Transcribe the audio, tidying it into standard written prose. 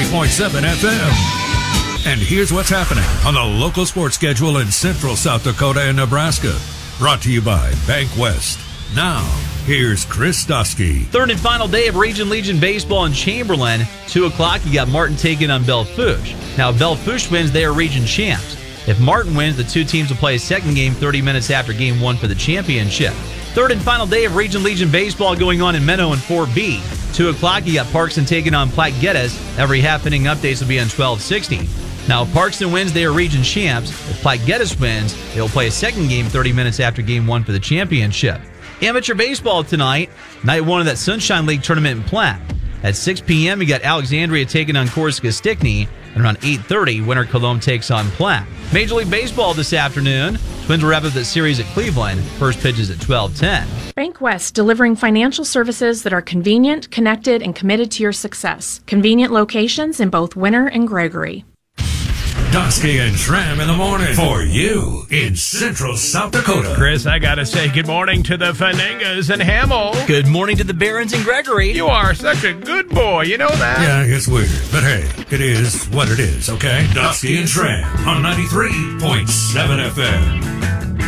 93.7 FM. And here's what's happening on the local sports schedule in Central South Dakota and Nebraska. Brought to you by Bank West. Now, here's Chris Dusky. Third and final day of Region Legion baseball in Chamberlain. 2 o'clock, you got Martin taking on Belle Fourche. Now, Belle Fourche wins, they are region champs. If Martin wins, the two teams will play a second game 30 minutes after game 1 for the championship. Third and final day of Region Legion baseball going on in Menno and 4B. 2 o'clock, you got Parkston taking on Platte Geddes. Every half-inning updates will be on 1260. Now, if Parkston wins, they are region champs. If Platte Geddes wins, they will play a second game 30 minutes after game 1 for the championship. Amateur baseball tonight, night 1 of that Sunshine League tournament in Platte. At 6 p.m., you got Alexandria taking on Corsica Stickney, and around 8:30, Winter Cologne takes on Platte. Major League Baseball this afternoon. Twins will wrap up that series at Cleveland. First pitch is at 12:10. Bank West, delivering financial services that are convenient, connected, and committed to your success. Convenient locations in both Winter and Gregory. Dusky and Schramm in the morning for you in Central South Dakota. Chris, I gotta say good morning to the Fanangas and Hamill. Good morning to the Barons and Gregory. You are such a good boy, you know that? Yeah, it's weird, but hey, it is what it is, okay? Dusky and Schramm on 93.7 FM.